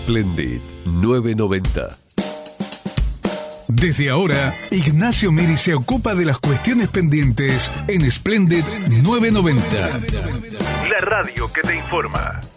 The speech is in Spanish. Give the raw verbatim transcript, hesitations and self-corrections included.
Splendid nueve noventa. Desde ahora, Ignacio Miri se ocupa de las cuestiones pendientes en Splendid nueve noventa. La radio que te informa.